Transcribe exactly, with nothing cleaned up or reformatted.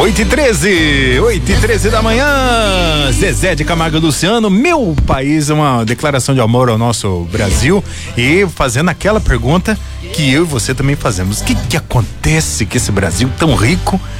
oito e treze, oito e treze da manhã. Zezé de Camargo e Luciano, meu país, uma declaração de amor ao nosso Brasil. E fazendo aquela pergunta que eu e você também fazemos: o que que acontece com esse Brasil tão rico